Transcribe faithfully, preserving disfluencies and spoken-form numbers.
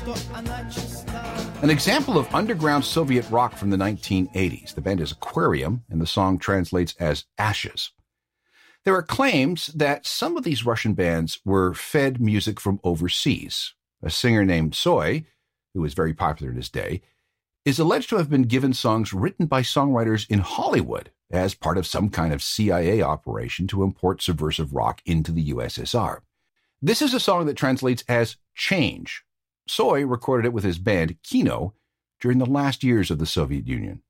An example of underground Soviet rock from the nineteen eighties. The band is Aquarium, and the song translates as Ashes. There are claims that some of these Russian bands were fed music from overseas. A singer named Tsoi, who was very popular in his day, is alleged to have been given songs written by songwriters in Hollywood as part of some kind of C I A operation to import subversive rock into the U S S R. This is a song that translates as Change. Tsoi recorded it with his band Kino during the last years of the Soviet Union.